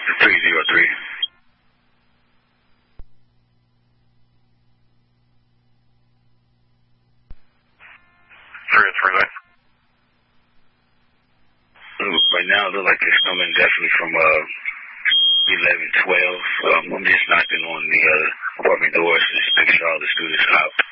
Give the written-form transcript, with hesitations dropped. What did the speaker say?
303. Right now, it looks like it's coming definitely from 1112. I'm just knocking on the apartment doors to just make sure all the students are out.